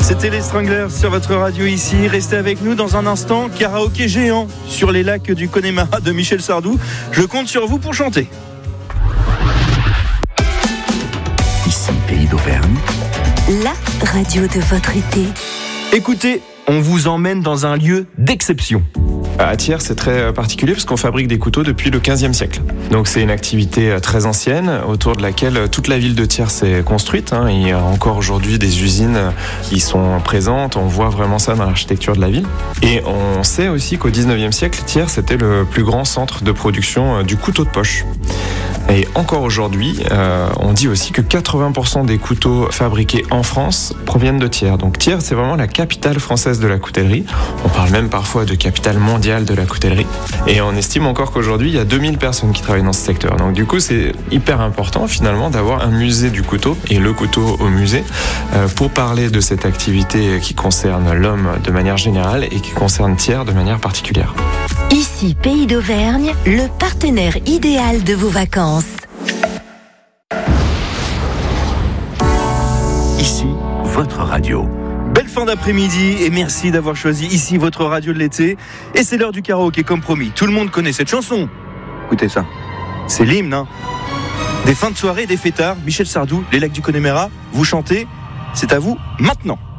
C'était les Stranglers sur votre radio ici. Restez avec nous dans un instant. Karaoké géant sur les lacs du Connemara de Michel Sardou. Je compte sur vous pour chanter. Ici, Pays d'Auvergne. La radio de votre été. Écoutez, on vous emmène dans un lieu d'exception. À Thiers, c'est très particulier parce qu'on fabrique des couteaux depuis le XVe siècle. Donc c'est une activité très ancienne autour de laquelle toute la ville de Thiers s'est construite. Il y a encore aujourd'hui des usines qui sont présentes. On voit vraiment ça dans l'architecture de la ville. Et on sait aussi qu'au XIXe siècle, Thiers était le plus grand centre de production du couteau de poche. Et encore aujourd'hui, on dit aussi que 80% des couteaux fabriqués en France proviennent de Thiers. Donc Thiers, c'est vraiment la capitale française de la coutellerie. On parle même parfois de capitale mondiale de la coutellerie. Et on estime encore qu'aujourd'hui, il y a 2000 personnes qui travaillent dans ce secteur. Donc du coup, c'est hyper important finalement d'avoir un musée du couteau et le couteau au musée pour parler de cette activité qui concerne l'homme de manière générale et qui concerne Thiers de manière particulière. Ici, Pays d'Auvergne, le partenaire idéal de vos vacances. Ici, votre radio. Belle fin d'après-midi et merci d'avoir choisi ici votre radio de l'été. Et c'est l'heure du karaoké comme promis. Tout le monde connaît cette chanson. Écoutez ça. C'est l'hymne, hein. Des fins de soirée, des fêtards. Michel Sardou, les lacs du Connemara. Vous chantez. C'est à vous maintenant.